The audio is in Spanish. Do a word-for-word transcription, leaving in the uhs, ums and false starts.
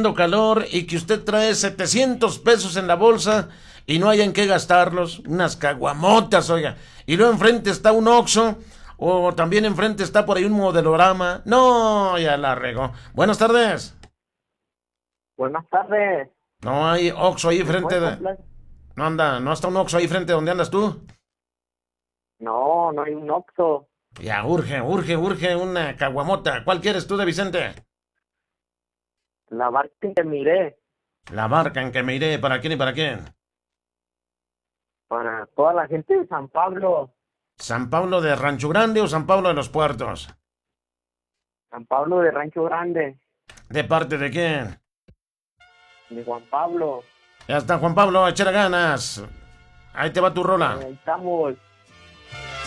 haciendo calor y que usted trae setecientos pesos en la bolsa y no hay en qué gastarlos, unas caguamotas, oiga, y luego enfrente está un Oxxo, o también enfrente está por ahí un modelorama. No, ya la regó. Buenas tardes. Buenas tardes. No hay Oxxo ahí ¿Me frente puedes de... comprar? No anda, no está un Oxxo ahí frente donde andas tú. No, no hay un Oxxo. Ya, urge, urge, urge una caguamota. ¿Cuál quieres tú de Vicente? La barca que miré La marca en que me iré, ¿para quién y para quién? para toda la gente de San Pablo. ¿San Pablo de Rancho Grande o San Pablo de los Puertos? San Pablo de Rancho Grande, ¿De parte de quién? de Juan Pablo. Ya está, Juan Pablo, echar ganas. Ahí te va tu Eh, rola. ahí estamos.